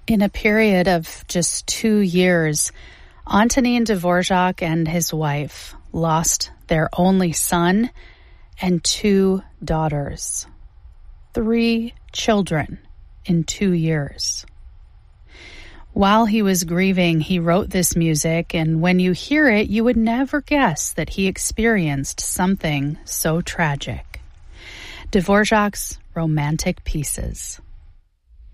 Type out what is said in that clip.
In a period of just 2 years, Antonin Dvorak and his wife lost their only son and 2 daughters. 3 children in 2 years. While he was grieving, he wrote this music, and when you hear it, you would never guess that he experienced something so tragic. Dvorak's Romantic Pieces.